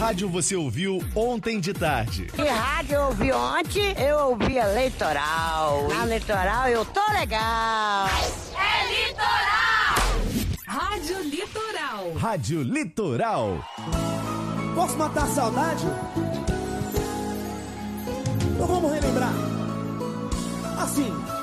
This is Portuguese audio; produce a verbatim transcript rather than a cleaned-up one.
rádio você ouviu ontem de tarde? Que rádio eu ouvi ontem? Eu ouvi a Eleitoral. Na Eleitoral eu tô legal. É Litoral! Rádio Litoral. Rádio Litoral. Posso matar a saudade? Então vamos relembrar. Assim.